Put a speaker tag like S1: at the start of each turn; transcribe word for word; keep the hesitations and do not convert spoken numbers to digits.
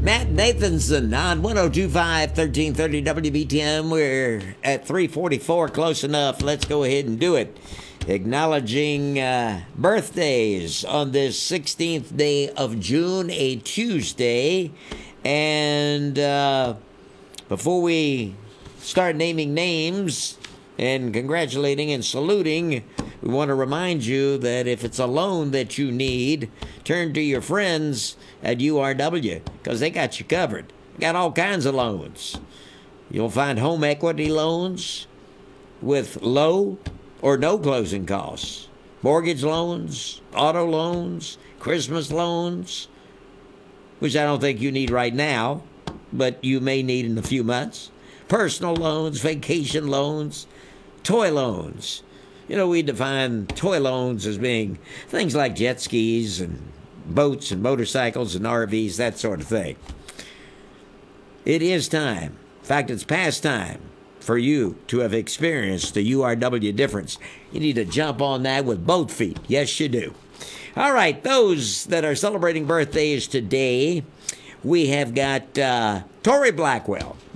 S1: Matt Nathanson on one oh two point five, thirteen thirty W B T M. We're at three forty-four, close enough. Let's go ahead and do it. Acknowledging uh, birthdays on this sixteenth day of June, a Tuesday. And uh, before we start naming names and congratulating and saluting, we want to remind you that if it's a loan that you need, turn to your friends at U R W because they got you covered. They got all kinds of loans. You'll find home equity loans with low or no closing costs, mortgage loans, auto loans, Christmas loans, which I don't think you need right now, but you may need in a few months, personal loans, vacation loans, toy loans. You know, we define toy loans as being things like jet skis and boats and motorcycles and R Vs, that sort of thing. It is time. In fact, it's past time for you to have experienced the U R W difference. You need to jump on that with both feet. Yes, you do. All right, those that are celebrating birthdays today, we have got uh, Tori Blackwell.